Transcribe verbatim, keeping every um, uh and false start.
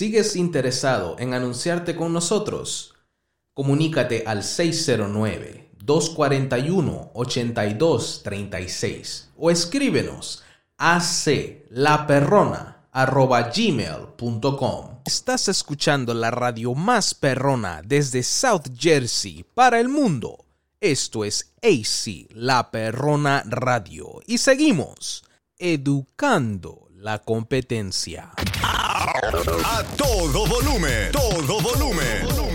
¿Sigues interesado en anunciarte con nosotros? Comunícate al seis cero nueve, dos cuatro uno, ocho dos tres seis o escríbenos a aclaperrona arroba gmail punto com. Estás escuchando la radio más perrona desde South Jersey para el mundo. Esto es A C, La Perrona Radio. Y seguimos educando la competencia. A todo volumen, todo volumen.